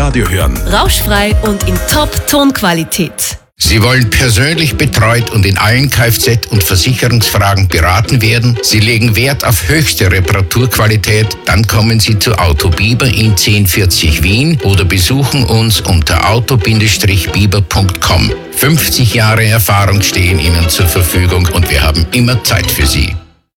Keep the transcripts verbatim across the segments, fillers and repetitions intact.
Radio hören. Rauschfrei und in Top-Tonqualität. Sie wollen persönlich betreut und in allen Kfz- und Versicherungsfragen beraten werden? Sie legen Wert auf höchste Reparaturqualität? Dann kommen Sie zu Auto Biber in zehn vierzig Wien oder besuchen uns unter auto Bindestrich biber punkt com. fünfzig Jahre Erfahrung stehen Ihnen zur Verfügung und wir haben immer Zeit für Sie.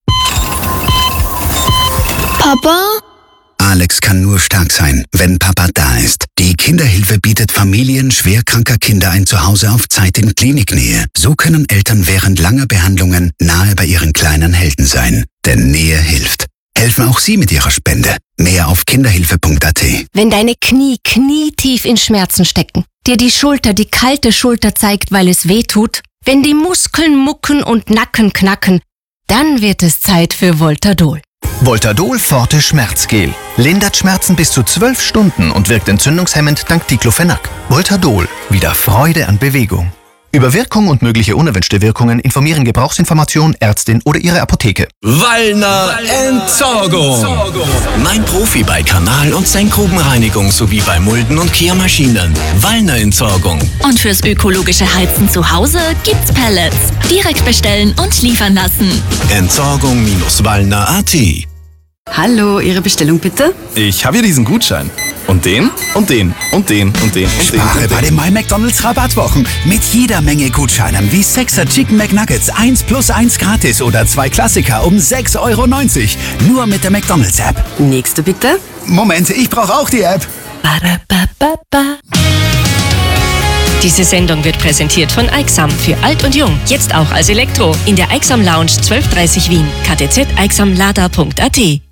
Papa? Alex kann nur stark sein, wenn Papa da ist. Die Kinderhilfe bietet Familien schwerkranker Kinder ein Zuhause auf Zeit in Kliniknähe. So können Eltern während langer Behandlungen nahe bei ihren kleinen Helden sein. Denn Nähe hilft. Helfen auch Sie mit Ihrer Spende. Mehr auf kinderhilfe punkt a t. Wenn deine Knie knietief in Schmerzen stecken, dir die Schulter die kalte Schulter zeigt, weil es weh tut, wenn die Muskeln mucken und Nacken knacken, dann wird es Zeit für Voltadol. Voltadol Forte Schmerzgel. Lindert Schmerzen bis zu zwölf Stunden und wirkt entzündungshemmend dank Diclofenac. Voltadol. Wieder Freude an Bewegung. Über Wirkung und mögliche unerwünschte Wirkungen informieren Gebrauchsinformation, Ärztin oder Ihre Apotheke. Wallner Entsorgung. Mein Profi bei Kanal- und Senkgrubenreinigung sowie bei Mulden- und Kehrmaschinen. Wallner Entsorgung. Und fürs ökologische Heizen zu Hause gibt's Pellets. Direkt bestellen und liefern lassen. Entsorgung Wallner punkt a t. Hallo, Ihre Bestellung bitte? Ich habe hier diesen Gutschein. Und den, und den, und den, und den, und den. Spare bei den MyMcDonald's Rabattwochen. Mit jeder Menge Gutscheinen wie sechser Chicken McNuggets eins plus eins gratis oder zwei Klassiker um sechs Euro neunzig. Nur mit der McDonald's App. Nächste bitte. Moment, ich brauche auch die App. Diese Sendung wird präsentiert von Aixam für alt und jung. Jetzt auch als Elektro. In der Aixam Lounge zwölf dreißig Wien. k t z aixamlada punkt a t.